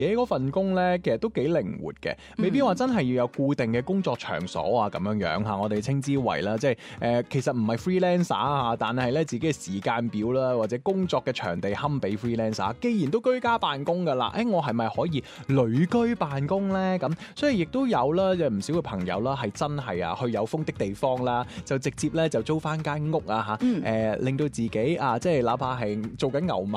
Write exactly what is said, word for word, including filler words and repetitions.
嘅嗰份工咧，其實都幾靈活嘅，未必話真係要有固定嘅工作場所啊咁樣樣嚇，我哋稱之為啦，即係誒、呃、其實唔係 freelancer 啊，但係咧自己嘅時間表啦，或者工作嘅場地堪比 freelancer。既然都居家辦公㗎啦，誒我係咪可以旅居辦公咧？咁所以亦都有啦，有唔少嘅朋友啦，係真係啊去有風的地方啦，就直接咧就租翻間屋啊嚇，誒、 嗯呃、令到自己啊即係哪怕係做緊牛馬